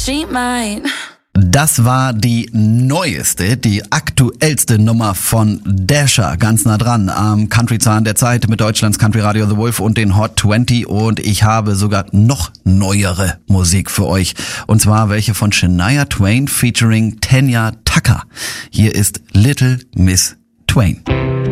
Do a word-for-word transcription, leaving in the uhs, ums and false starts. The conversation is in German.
she might. Das war die neueste, die aktuellste Nummer von Dasher, ganz nah dran am Country-Zahn der Zeit mit Deutschlands Country-Radio The Wolf und den Hot zwanzig, und ich habe sogar noch neuere Musik für euch, und zwar welche von Shania Twain featuring Tanya Tucker. Hier ist Little Miss Twain.